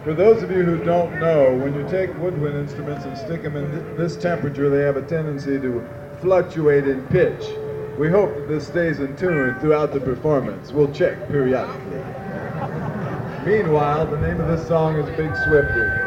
For those of you who don't know, when you take woodwind instruments and stick them in this temperature, they have a tendency to fluctuate in pitch. We hope that this stays in tune throughout the performance. We'll check periodically. Meanwhile, the name of this song is Big Swifty.